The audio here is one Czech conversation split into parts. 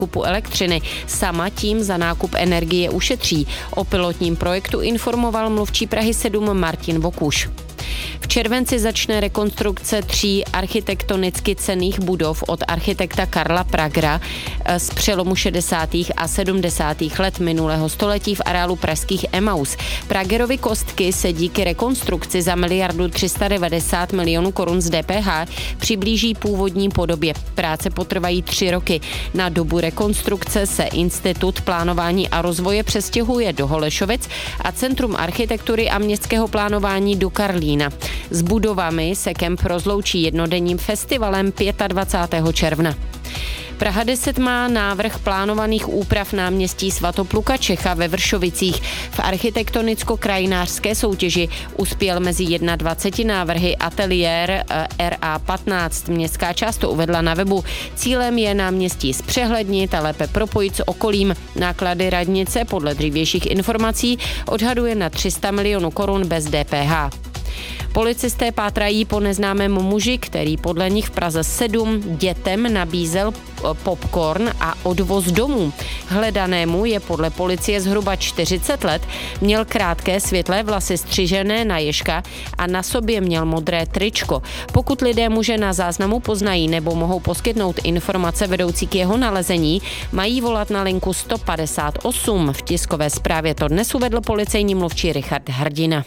nákupu elektřiny. Sama tím za nákup energie ušetří. O pilotním projektu informoval mluvčí Prahy 7 Martin Vokuš. V červenci začne rekonstrukce 3 architektonicky cenných budov od architekta Karla Pragera z přelomu 60. a 70. let minulého století v areálu pražských Emaus. Pragerovy kostky se díky rekonstrukci za 1,390 milionů korun z DPH přiblíží původní podobě. Práce potrvají 3 roky. Na dobu rekonstrukce se Institut plánování a rozvoje přestěhuje do Holešovic a Centrum architektury a městského plánování do Karlína. S budovami se kemp rozloučí jednodenním festivalem 25. června. Praha 10 má návrh plánovaných úprav náměstí Svatopluka Čecha ve Vršovicích. V architektonicko-krajinářské soutěži uspěl mezi 21 návrhy ateliér RA15. Městská část to uvedla na webu. Cílem je náměstí zpřehlednit a lépe propojit s okolím. Náklady radnice podle dřívějších informací odhaduje na 300 milionů korun bez DPH. Policisté pátrají po neznámém muži, který podle nich v Praze 7 dětem nabízel popcorn a odvoz domů. Hledanému je podle policie zhruba 40 let, měl krátké světlé vlasy střižené na ježka a na sobě měl modré tričko. Pokud lidé muže na záznamu poznají nebo mohou poskytnout informace vedoucí k jeho nalezení, mají volat na linku 158. V tiskové zprávě to dnes uvedl policejní mluvčí Richard Hrdina.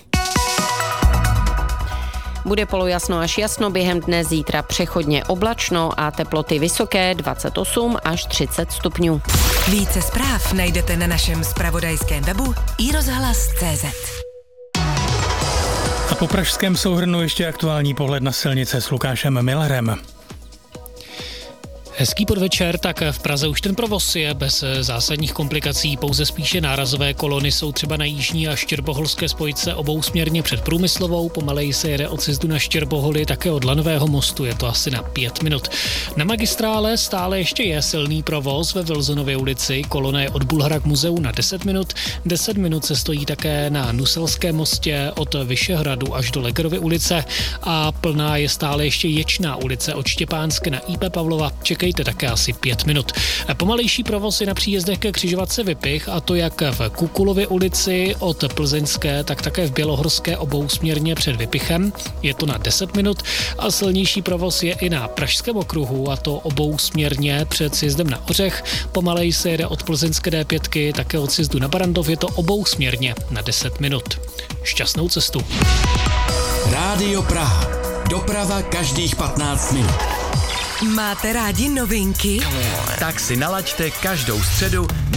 Bude polojasno až jasno, během dne zítra přechodně oblačno a teploty vysoké 28 až 30 stupňů. Více zpráv najdete na našem zpravodajském webu iRozhlas.cz. A po pražském souhrnu ještě aktuální pohled na silnice s Lukášem Millerem. Hezký podvečer, tak v Praze už ten provoz je bez zásadních komplikací, pouze spíše nárazové kolony jsou třeba na jižní a štěrboholské spojce obousměrně před Průmyslovou, pomaleji se jede od sjezdu na Štěrboholy, také od Lanového mostu, je to asi na 5 minut. Na magistrále stále ještě je silný provoz ve Wilsonově ulici, kolona je od Bulhara k muzeu na 10 minut, 10 minut se stojí také na Nuselském mostě od Vyšehradu až do Legerovy ulice a plná je stále ještě Ječná ulice od Štěpánské na IP Pavlova, čekejte také asi 5 minut. Pomalejší provoz je na příjezdech ke křižovatce Vypich, a to jak v Kukulově ulici od Plzeňské, tak také v Bělohorské obousměrně před Vypichem. Je to na 10 minut a silnější provoz je i na Pražském okruhu, a to obousměrně před sjezdem na Ořech. Pomalej se jede od Plzeňské D5, také od sjezdu na Barandov, je to obousměrně na 10 minut. Šťastnou cestu. Rádio Praha. Doprava každých 15 minut. Máte rádi novinky? Tak si nalaďte každou středu